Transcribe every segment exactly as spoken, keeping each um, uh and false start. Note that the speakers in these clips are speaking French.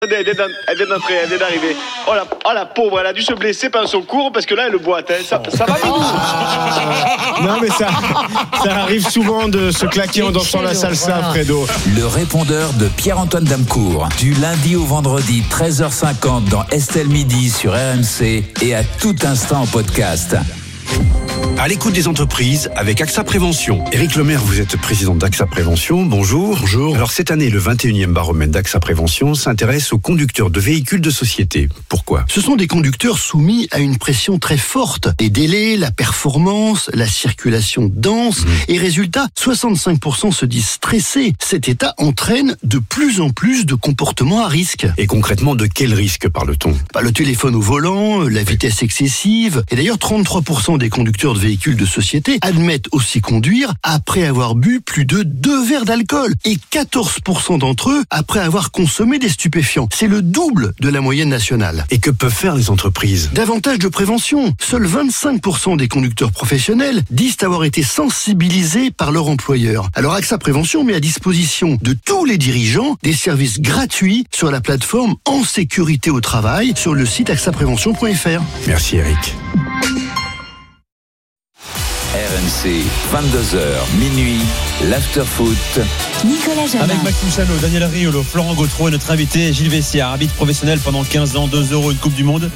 Elle vient d'entrer, elle vient d'arriver. Oh la, oh la pauvre, elle a dû se blesser pendant son cours parce que là elle boite. Hein. Ça, ça va bien. Oh. Non mais ça, ça arrive souvent de se claquer en dansant la salsa, voilà. Fredo. Le répondeur de Pierre-Antoine Damecourt, du lundi au vendredi treize heures cinquante dans Estelle Midi sur R M C et à tout instant en podcast. À l'écoute des entreprises avec AXA Prévention. Éric Lemaire, vous êtes président d'AXA Prévention. Bonjour. Bonjour. Alors cette année, le vingt et unième baromètre d'AXA Prévention s'intéresse aux conducteurs de véhicules de société. Pourquoi ? Ce sont des conducteurs soumis à une pression très forte. Les délais, la performance, la circulation dense. Mmh. Et résultat, soixante-cinq pour cent se disent stressés. Cet état entraîne de plus en plus de comportements à risque. Et concrètement, de quel risque parle-t-on ? Bah, le téléphone au volant, la vitesse excessive. Et d'ailleurs, trente-trois pour cent des conducteurs de véhicules de société admettent aussi conduire après avoir bu plus de deux verres d'alcool et quatorze pour cent d'entre eux après avoir consommé des stupéfiants. C'est le double de la moyenne nationale. Et que peuvent faire les entreprises ? Davantage de prévention. Seuls vingt-cinq pour cent des conducteurs professionnels disent avoir été sensibilisés par leur employeur. Alors AXA Prévention met à disposition de tous les dirigeants des services gratuits sur la plateforme En Sécurité au Travail sur le site axa prévention point f r. Merci Eric. R M C, vingt-deux heures, minuit, l'after-foot. Nicolas Jamin. Avec Maxime Chanot, Daniel Riolo, Florent Gautreau et notre invité Gilles Vessière, arbitre professionnel pendant quinze ans, deux euros, une Coupe du Monde.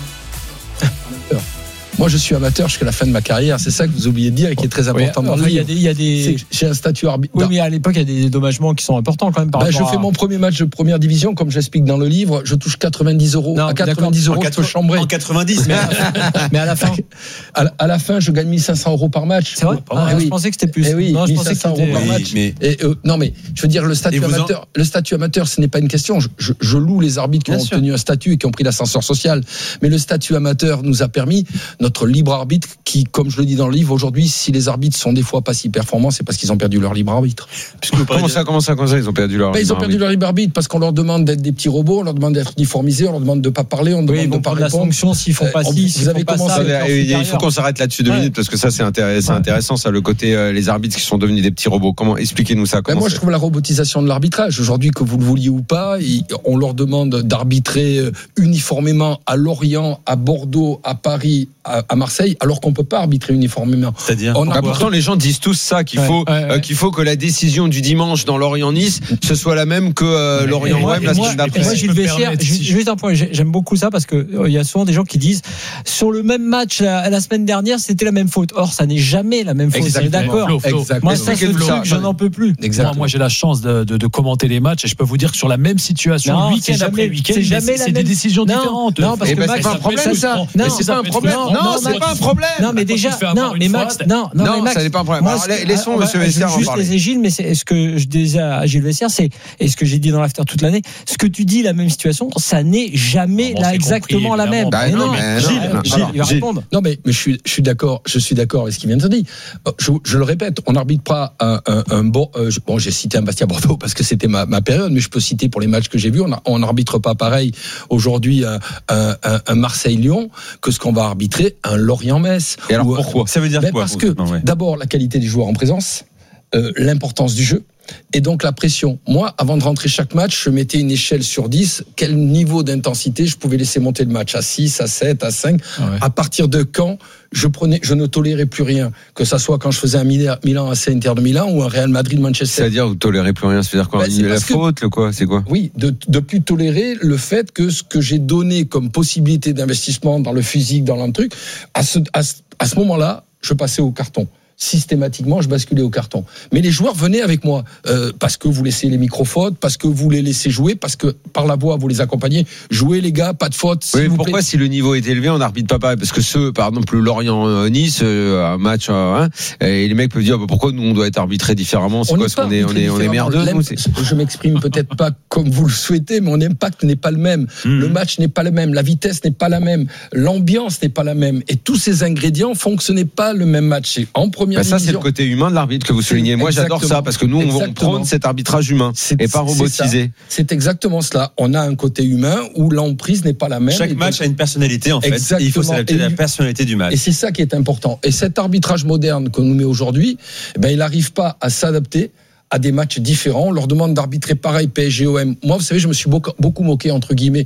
Moi, je suis amateur jusqu'à la fin de ma carrière. C'est ça que vous oubliez de dire et qui est très important oui, dans le livre. Il y a des, il y a des... J'ai un statut arbitre. Oui, mais à l'époque, il y a des dédommagements qui sont importants quand même. Par bah, je à... fais mon premier match de première division, comme j'explique dans le livre. Je touche quatre-vingt-dix euros. Non, à quatre-vingt-dix euros, je peux chambrer. En quatre-vingt-dix, mais, mais à la fin. À, à la fin, je gagne mille cinq cents euros par match. C'est vrai. Ah, eh oui. Je pensais que c'était plus. Eh oui, non, je mille pensais cinq cents que c'était... euros par match. Mais... Et, euh, non, mais je veux dire, le statut amateur, en... le statut amateur, ce n'est pas une question. Je, je, je loue les arbitres qui Bien ont sûr. obtenu un statut et qui ont pris l'ascenseur social. Mais le statut amateur nous a permis notre libre arbitre qui, comme je le dis dans le livre, aujourd'hui, si les arbitres sont des fois pas si performants, c'est parce qu'ils ont perdu leur libre arbitre. Comment ça, comment ça, comment ça, ils ont perdu leur ben, libre Ils ont perdu leur libre arbitre parce qu'on leur demande d'être des petits robots, on leur demande d'être uniformisés, on leur demande de pas parler, on leur oui, demande de pas répondre. La sanction s'ils font pas euh, ci, vous avez commencé. Il faut qu'on s'arrête là-dessus deux ouais. minutes parce que ça, c'est intéressant, ouais. intéressant, ça, le côté euh, les arbitres qui sont devenus des petits robots. Comment expliquez-nous ça comment ben Moi, je trouve la robotisation de l'arbitrage. Aujourd'hui, que vous le vouliez ou pas, on leur demande d'arbitrer uniformément à Lorient, à Bordeaux, à Paris, à, à Marseille, alors qu'on peut pas arbitrer uniformément. C'est-à-dire on a... Pourtant, les gens disent tous ça, qu'il ouais, faut, ouais, ouais. Euh, qu'il faut que la décision du dimanche dans Lorient-Nice, ce soit la même que euh, Lorient-Web la semaine d'après. Moi, Gilles Vessière, juste un point, j'aime beaucoup ça parce que il euh, y a souvent des gens qui disent sur le même match la, la semaine dernière, c'était la même faute. Or, ça n'est jamais la même faute. Exactement. D'accord. Flo, Flo. Moi, ça, ce truc, je n'en peux plus. Moi, moi, j'ai la chance de, de, de commenter les matchs et je peux vous dire que sur la même situation, non, week-end jamais, après week-end, c'est, jamais c'est des même... décisions non, différentes. Non, parce que ben, Max, c'est pas un problème, ça. Non, c'est pas un problème. Non, c'est pas un problème. Non, mais déjà, non, mais Max, non, non, ça n'est pas un problème. Laissons Monsieur Vessière en parler. Juste les Gilles, mais c'est ce que je disais à Gilles Vessière, c'est et ce que j'ai dit dans l'after toute l'année. Ce que tu dis, la même situation, ça n'est jamais là exactement la même. Bah non, mais Gilles, Gilles, il va répondre. Non, mais je suis, je suis d'accord, je suis d'accord avec ce qu'il vient de dire. Je, je le répète, on n'arbitre pas un, un, un bon. Euh, bon, j'ai cité un Bastia-Bordeaux parce que c'était ma, ma période, mais je peux citer pour les matchs que j'ai vus, on n'arbitre pas pareil aujourd'hui un, un, un, un Marseille-Lyon que ce qu'on va arbitrer un Lorient-Metz. Et alors ou, pourquoi ça veut dire ben quoi Parce que non, ouais. d'abord la qualité des joueurs en présence, euh, l'importance du jeu. Et donc la pression. Moi, avant de rentrer chaque match, je mettais une échelle sur dix. Quel niveau d'intensité je pouvais laisser monter le match ? À six, à sept, à cinq. Ah ouais. À partir de quand je prenais, je ne tolérais plus rien. Que ça soit quand je faisais un Milan A C Inter de Milan ou un Real Madrid-Manchester. C'est-à-dire, vous tolérez plus rien, c'est-à-dire quoi ? Ben, la faute, le quoi ? C'est quoi ? Oui, de, de plus tolérer le fait que ce que j'ai donné comme possibilité d'investissement dans le physique, dans le truc, à ce, à ce, à ce moment-là, je passais au carton. Systématiquement, je basculais au carton. Mais les joueurs venaient avec moi euh, parce que vous laissez les micro-fautes, parce que vous les laissez jouer, parce que par la voix, vous les accompagnez. Jouez les gars, pas de faute. Oui, pourquoi, si le niveau est élevé, on n'arbitre pas pareil ? Parce que ceux, par exemple, le Lorient-Nice, euh, un match, euh, hein, et les mecs peuvent dire bah, pourquoi nous on doit être arbitré différemment ? C'est on quoi ? Est-ce qu'on est, on est, on est merdeux nous, c'est... Je m'exprime peut-être pas comme vous le souhaitez, mais mon impact n'est pas le même. Mmh. Le match n'est pas le même, la vitesse n'est pas la même, l'ambiance n'est pas la même, et tous ces ingrédients font que ce n'est pas le même match. Et en première bah, ça, division, c'est le côté humain de l'arbitre que vous soulignez. Moi, exactement. J'adore ça parce que nous, on, on prône cet arbitrage humain c'est, et pas robotisé. C'est, c'est exactement cela. On a un côté humain où l'emprise n'est pas la même. Chaque match a une personnalité, en fait. Exactement. Et il faut s'adapter à la personnalité du match. Et c'est ça qui est important. Et cet arbitrage moderne qu'on nous met aujourd'hui, eh ben, il n'arrive pas à s'adapter à des matchs différents. On leur demande d'arbitrer pareil P S G O M. Moi, vous savez, je me suis beaucoup, beaucoup moqué, entre guillemets,